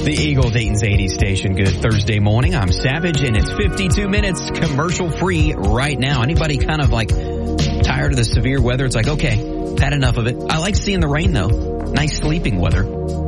The Eagle Dayton's 80 station. Good Thursday morning. I'm Savage, and it's 52 minutes commercial free right now. Anybody kind of like tired of the severe weather? It's like, okay, had enough of it. I like seeing the rain though. Nice sleeping weather.